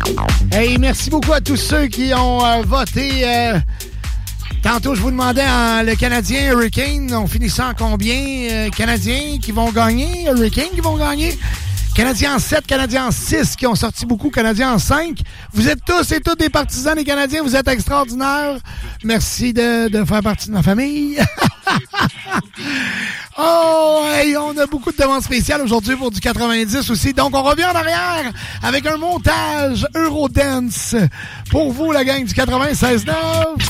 Hey, merci beaucoup à tous ceux qui ont voté. Tantôt, je vous demandais le Canadien Hurricane. On finit ça en combien? Canadiens qui vont gagner? Hurricane qui vont gagner? Canadiens en 7, Canadiens en 6 qui ont sorti beaucoup, Canadiens en 5. Vous êtes tous et toutes des partisans des Canadiens. Vous êtes extraordinaires. Merci de faire partie de ma famille. Oh, hey, on a beaucoup de demandes spéciales aujourd'hui pour du 90 aussi. Donc, on revient en arrière avec un montage Eurodance pour vous, la gang du 96.9.